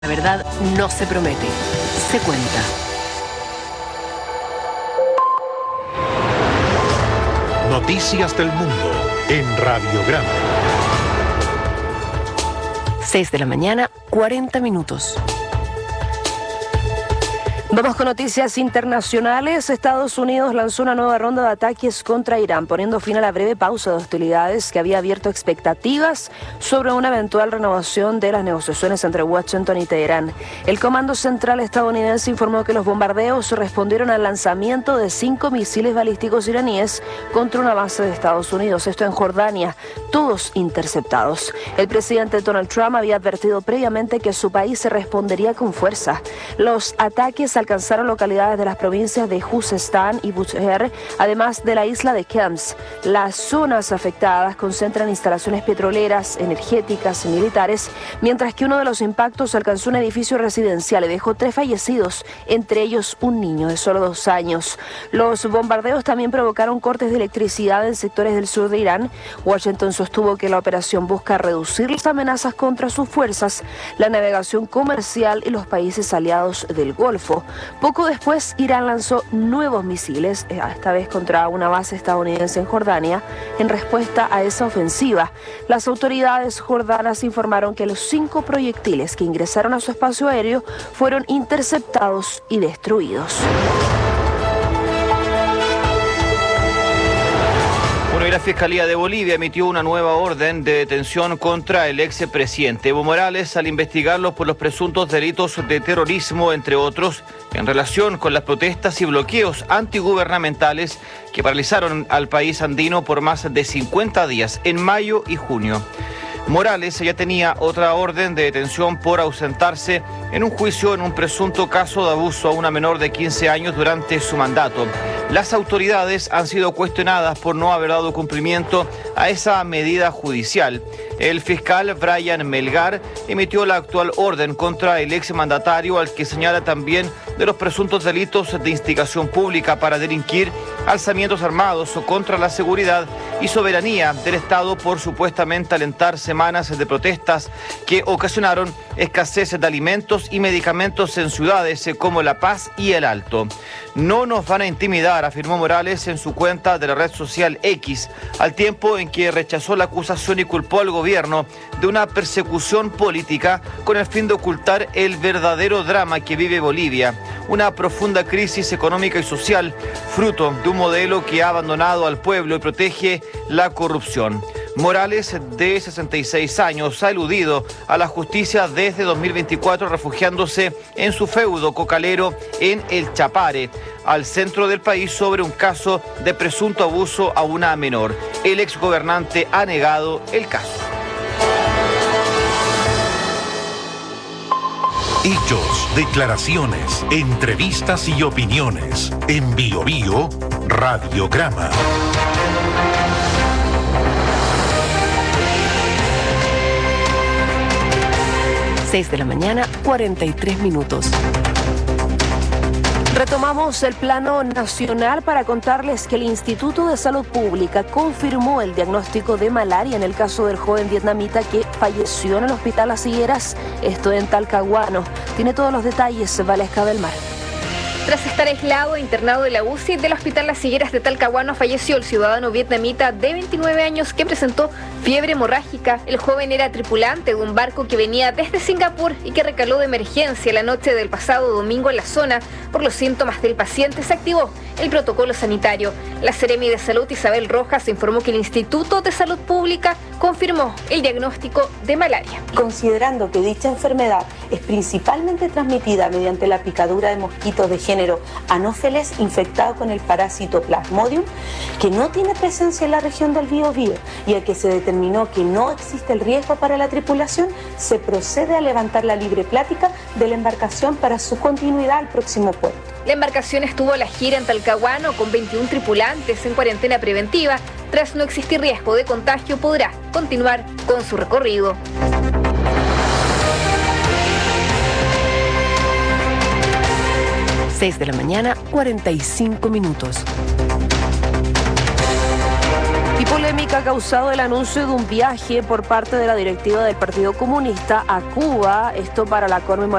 La verdad no se promete, se cuenta. Noticias del mundo en Radiograma. 6 de la mañana, 40 minutos. Vamos con noticias internacionales. Estados Unidos lanzó una nueva ronda de ataques contra Irán, poniendo fin a la breve pausa de hostilidades que había abierto expectativas sobre una eventual renovación de las negociaciones entre Washington y Teherán. El Comando Central estadounidense informó que los bombardeos respondieron al lanzamiento de 5 misiles balísticos iraníes contra una base de Estados Unidos, esto en Jordania, todos interceptados. El presidente Donald Trump había advertido previamente que su país se respondería con fuerza. Los ataques alcanzaron localidades de las provincias de Juzestán y Bushehr, además de la isla de Kems. Las zonas afectadas concentran instalaciones petroleras, energéticas y militares, mientras que uno de los impactos alcanzó un edificio residencial y dejó 3 fallecidos, entre ellos un niño de solo 2 años. Los bombardeos también provocaron cortes de electricidad en sectores del sur de Irán. Washington sostuvo que la operación busca reducir las amenazas contra sus fuerzas, la navegación comercial y los países aliados del Golfo. Poco después, Irán lanzó nuevos misiles, esta vez contra una base estadounidense en Jordania, en respuesta a esa ofensiva. Las autoridades jordanas informaron que los 5 proyectiles que ingresaron a su espacio aéreo fueron interceptados y destruidos. La Fiscalía de Bolivia emitió una nueva orden de detención contra el expresidente Evo Morales al investigarlo por los presuntos delitos de terrorismo, entre otros, en relación con las protestas y bloqueos antigubernamentales que paralizaron al país andino por más de 50 días en mayo y junio. Morales ya tenía otra orden de detención por ausentarse en un juicio en un presunto caso de abuso a una menor de 15 años durante su mandato. Las autoridades han sido cuestionadas por no haber dado cumplimiento a esa medida judicial. El fiscal Brian Melgar emitió la actual orden contra el exmandatario, al que señala también de los presuntos delitos de instigación pública para delinquir, alzamientos armados contra la seguridad y soberanía del Estado por supuestamente alentar semanas de protestas que ocasionaron escasez de alimentos y medicamentos en ciudades como La Paz y El Alto. No nos van a intimidar, afirmó Morales en su cuenta de la red social X, al tiempo en que rechazó la acusación y culpó al gobierno de una persecución política con el fin de ocultar el verdadero drama que vive Bolivia, una profunda crisis económica y social, fruto de un modelo que ha abandonado al pueblo y protege la corrupción. Morales, de 66 años, ha eludido a la justicia desde 2024, refugiándose en su feudo cocalero en El Chapare, al centro del país, sobre un caso de presunto abuso a una menor. El exgobernante ha negado el caso. Hechos, declaraciones, entrevistas y opiniones. En Bio Bio, Radiograma. 6 de la mañana, 43 minutos. Retomamos el plano nacional para contarles que el Instituto de Salud Pública confirmó el diagnóstico de malaria en el caso del joven vietnamita que falleció en el Hospital Las Higueras, esto en Talcahuano. Tiene todos los detalles, Valesca del Mar. Tras estar aislado e internado de la UCI del Hospital Las Higueras de Talcahuano, falleció el ciudadano vietnamita de 29 años que presentó fiebre hemorrágica. El joven era tripulante de un barco que venía desde Singapur y que recaló de emergencia la noche del pasado domingo en la zona. Por los síntomas del paciente se activó el protocolo sanitario. La Seremi de Salud, Isabel Rojas, informó que el Instituto de Salud Pública confirmó el diagnóstico de malaria. Considerando que dicha enfermedad es principalmente transmitida mediante la picadura de mosquitos de género Anopheles infectado con el parásito Plasmodium, que no tiene presencia en la región del Biobío y a que se determinó que no existe el riesgo para la tripulación, se procede a levantar la libre plática de la embarcación para su continuidad al próximo puerto. La embarcación estuvo a la gira en Talcahuano con 21 tripulantes en cuarentena preventiva. Tras no existir riesgo de contagio, podrá continuar con su recorrido. Seis de la mañana, 45 minutos. Polémica ha causado el anuncio de un viaje por parte de la directiva del Partido Comunista a Cuba, esto para la conmemoración